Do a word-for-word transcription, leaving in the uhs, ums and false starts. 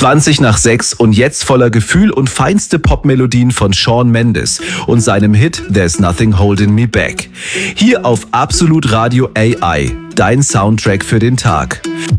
zwanzig nach sechs und jetzt voller Gefühl und feinste Popmelodien von Shawn Mendes und seinem Hit There's Nothing Holding Me Back. Hier auf Absolut Radio A I, dein Soundtrack für den Tag.